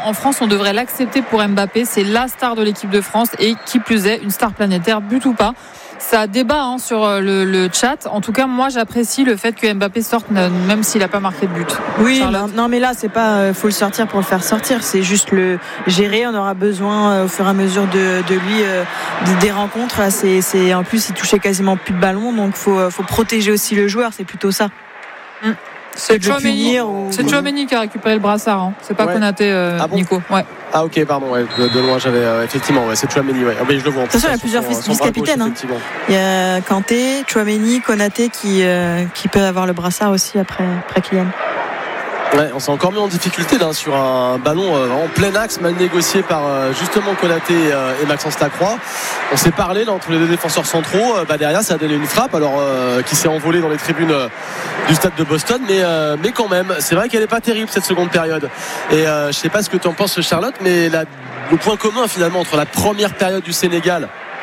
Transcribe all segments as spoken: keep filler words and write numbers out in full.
en France, on devrait l'accepter pour Mbappé. C'est la star de l'équipe de France et qui plus est, une star planétaire, but ou pas. Ça débat hein, sur le, le chat. En tout cas, moi, j'apprécie le fait que Mbappé sorte, même s'il n'a pas marqué de but. Oui, non, non, mais là, c'est pas euh, faut le sortir pour le faire sortir. C'est juste le gérer. On aura besoin euh, au fur et à mesure de, de lui euh, des rencontres. Là, c'est, c'est en plus, il touchait quasiment plus de ballon, donc faut faut protéger aussi le joueur. C'est plutôt ça. Hum. C'est Tchouaméni ou... qui a récupéré le brassard. Hein. C'est pas ouais. Konaté, euh, ah bon Nico. Ouais. Ah ok, pardon. Ouais. De, de loin, j'avais euh, effectivement. Ouais, c'est Tchouaméni. Ouais. Ah, mais je le vois. En de toute façon, il y a plusieurs vice-capitaines. Hein. Il y a Kanté, Tchouaméni, Konaté qui euh, qui peut avoir le brassard aussi après après Kylian. Ouais, on s'est encore mis en difficulté là, sur un ballon euh, en plein axe, mal négocié par euh, justement Konaté euh, et Maxence Lacroix. On s'est parlé là, entre les deux défenseurs centraux. Euh, bah, derrière, ça a donné une frappe alors euh, qui s'est envolée dans les tribunes euh, du stade de Boston, mais euh, mais quand même, c'est vrai qu'elle n'est pas terrible cette seconde période. Et euh, je sais pas ce que tu en penses, Charlotte, mais la, le point commun finalement entre la première période du Sénégal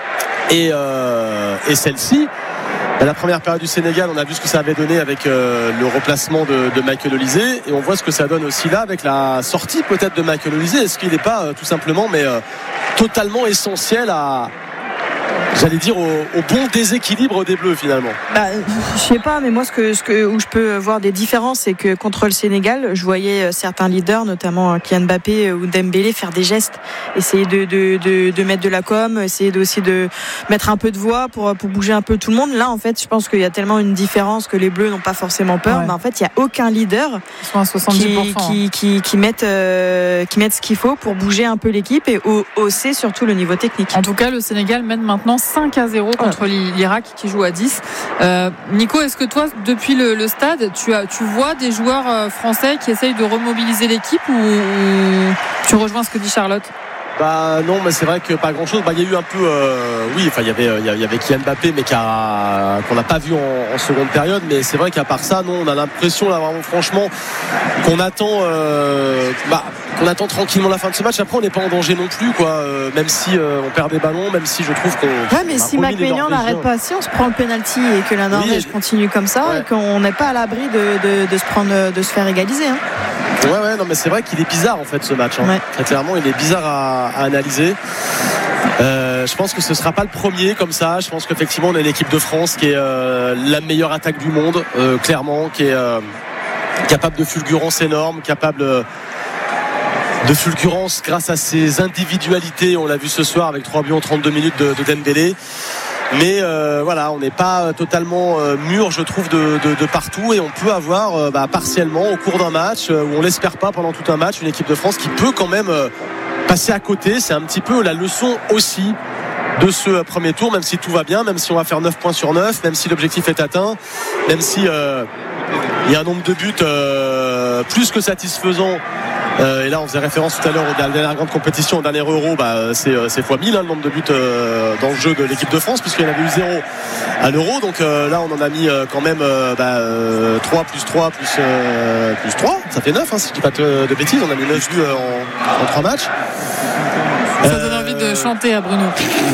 et euh, et celle-ci. La première période du Sénégal, on a vu ce que ça avait donné avec euh, le remplacement de, de Michael Olise, et on voit ce que ça donne aussi là avec la sortie peut-être de Michael Olise. Est-ce qu'il n'est pas euh, tout simplement mais euh, totalement essentiel à, j'allais dire, au, au bon déséquilibre des Bleus finalement? Bah, je sais pas, mais moi ce que, ce que, où je peux voir des différences, c'est que contre le Sénégal, je voyais certains leaders, notamment Kylian Mbappé ou Dembélé, faire des gestes, essayer de, de, de, de mettre de la com, essayer de, aussi de mettre un peu de voix pour, pour bouger un peu tout le monde. Là en fait je pense qu'il y a tellement une différence que les Bleus n'ont pas forcément peur, ouais. mais en fait il n'y a aucun leader qui, qui, qui, qui, mettent, euh, qui mettent ce qu'il faut pour bouger un peu l'équipe et hausser surtout le niveau technique. En tout cas le Sénégal mène maintenant cinq à zéro contre ouais. l'Irak qui joue à dix. Euh, Nico, est-ce que toi, depuis le, le stade, tu, as, tu vois des joueurs français qui essayent de remobiliser l'équipe ou, ou tu rejoins ce que dit Charlotte? Bah non, mais c'est vrai que pas grand chose. Bah il y a eu un peu, euh, oui, enfin il y avait, il y avait Kylian Mbappé, mais a, qu'on n'a pas vu en, en seconde période. Mais c'est vrai qu'à part ça, non, on a l'impression là vraiment franchement qu'on attend, euh, bah, qu'on attend tranquillement la fin de ce match. Après, on n'est pas en danger non plus, quoi. Euh, même si euh, on perd des ballons, même si je trouve qu'on. Ouais, mais si McMahon n'arrête pas, si on se prend le penalty et que la Norvège oui, continue comme ça, ouais. et qu'on n'est pas à l'abri de, de, de se prendre, de se faire égaliser. Hein. Ouais, ouais, non, mais c'est vrai qu'il est bizarre en fait ce match. Hein. Ouais. Très clairement, il est bizarre à, à analyser. Euh, je pense que ce ne sera pas le premier comme ça. Je pense qu'effectivement, on a une équipe de France qui est euh, la meilleure attaque du monde, euh, clairement, qui est euh, capable de fulgurance énorme, capable euh, de fulgurance grâce à ses individualités. On l'a vu ce soir avec trois buts en trente-deux minutes de, de Dembélé. Mais euh, voilà, on n'est pas totalement euh, mûr, je trouve, de, de, de partout, et on peut avoir euh, bah, partiellement au cours d'un match euh, où on l'espère pas pendant tout un match, une équipe de France qui peut quand même euh, passer à côté. C'est un petit peu la leçon aussi de ce premier tour, même si tout va bien, même si on va faire neuf points sur neuf, même si l'objectif est atteint, même si euh, il y a un nombre de buts euh, plus que satisfaisant. Euh, et là on faisait référence tout à l'heure à la dernière grande compétition, au dernier Euro, bah, c'est, c'est fois mille hein, le nombre de buts euh, dans le jeu de l'équipe de France, puisqu'il y en avait eu zéro à l'Euro. Donc euh, là on en a mis euh, quand même euh, bah, euh, trois plus trois plus, euh, plus trois, ça fait neuf hein, si je dis pas de, de bêtises. On a mis neuf buts euh, en, en trois matchs. Ça donne envie de chanter à Bruno.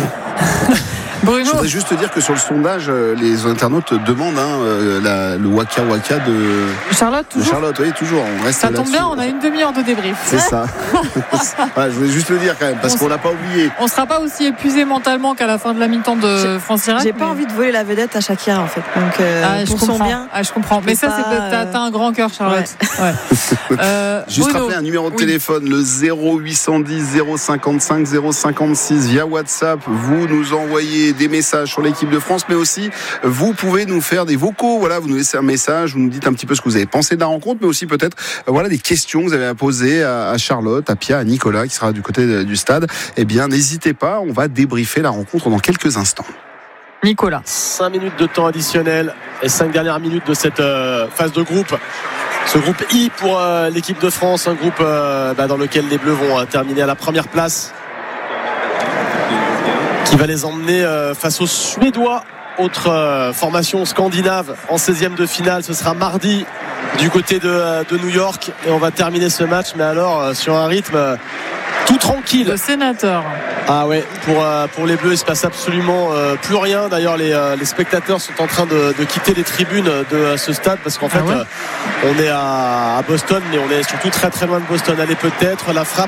Bruno. Je voudrais juste te dire que sur le sondage, les internautes demandent hein, la, le Waka Waka de Charlotte. Toujours. De Charlotte, oui, toujours. On reste ça tombe bien, on a une demi-heure de débrief. C'est ça. Voilà, je voulais juste le dire quand même, parce on qu'on l'a pas oublié. On sera pas aussi épuisé mentalement qu'à la fin de la mi-temps de France-Irak. J'ai mais... pas envie de voler la vedette à Shakira en fait. Donc, euh, ah, je comprends. Bien, ah, je comprends. Mais ça, pas, c'est t'as, t'as un grand cœur, Charlotte. Ouais. Ouais. euh, juste Bruno. Rappeler un numéro de oui. téléphone, le zéro huit cent dix zéro cinquante-cinq zéro cinquante-six via WhatsApp. Vous nous envoyez des messages sur l'équipe de France, mais aussi vous pouvez nous faire des vocaux. Voilà, vous nous laissez un message, vous nous dites un petit peu ce que vous avez pensé de la rencontre, mais aussi peut-être voilà des questions que vous avez à poser à, à Charlotte, à Pia, à Nicolas qui sera du côté de, du stade. Eh bien, n'hésitez pas, on va débriefer la rencontre dans quelques instants. Nicolas. cinq minutes de temps additionnel et cinq dernières minutes de cette euh, phase de groupe. Ce groupe I pour euh, l'équipe de France, un groupe euh, bah, dans lequel les Bleus vont euh, terminer à la première place, qui va les emmener euh, face aux Suédois, autre euh, formation scandinave en seizième de finale. Ce sera mardi du côté de, euh, de New York, et on va terminer ce match, mais alors euh, sur un rythme euh, tout tranquille. Le sénateur. Ah ouais, pour, euh, pour les Bleus il se passe absolument euh, plus rien. D'ailleurs les, euh, les spectateurs sont en train de, de quitter les tribunes de euh, ce stade, parce qu'en fait ah ouais. euh, on est à, à Boston, mais on est surtout très très loin de Boston. Allez, peut-être la frappe